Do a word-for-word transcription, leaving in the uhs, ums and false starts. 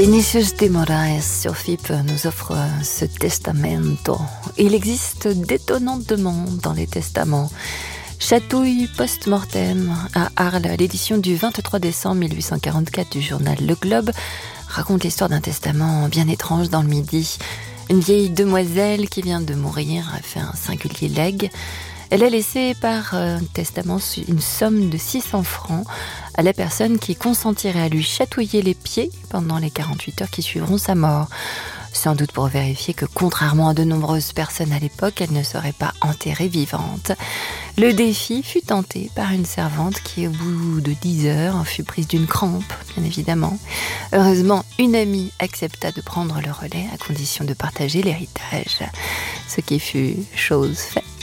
Vinicius de Moraes sur F I P nous offre ce testamento. Il existe d'étonnantes demandes dans les testaments. Chatouille post-mortem à Arles, l'édition du vingt-trois décembre mille huit cent quarante-quatre du journal Le Globe raconte l'histoire d'un testament bien étrange dans le Midi. Une vieille demoiselle qui vient de mourir a fait un singulier legs. Elle a laissé par un testament une somme de six cents francs à la personne qui consentirait à lui chatouiller les pieds pendant les quarante-huit heures qui suivront sa mort. Sans doute pour vérifier que, contrairement à de nombreuses personnes à l'époque, elle ne serait pas enterrée vivante. Le défi fut tenté par une servante qui, au bout de dix heures, fut prise d'une crampe, bien évidemment. Heureusement, une amie accepta de prendre le relais à condition de partager l'héritage. Ce qui fut chose faite.